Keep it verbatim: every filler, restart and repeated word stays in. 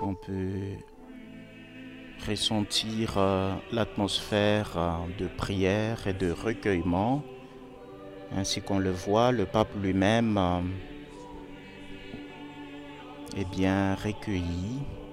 on peut ressentir euh, l'atmosphère euh, de prière et de recueillement. Ainsi qu'on le voit, le pape lui-même euh, est bien recueilli.